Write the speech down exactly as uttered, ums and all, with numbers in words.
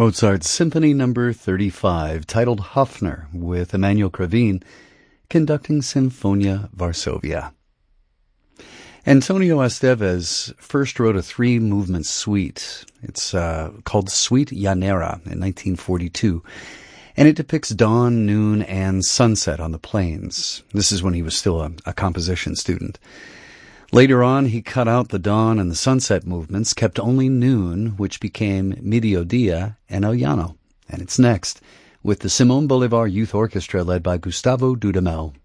Mozart's Symphony Number thirty-five, titled Höfner, with Emanuel Krivine conducting Sinfonia Varsovia. Antonio Esteves first wrote a three-movement suite. It's uh, called Suite Llanera in nineteen forty-two, and it depicts dawn, noon, and sunset on the plains. This is when he was still a, a composition student. Later on, he cut out the dawn and the sunset movements, kept only noon, which became Mediodía and El Llano. And it's next, with the Simón Bolívar Youth Orchestra led by Gustavo Dudamel.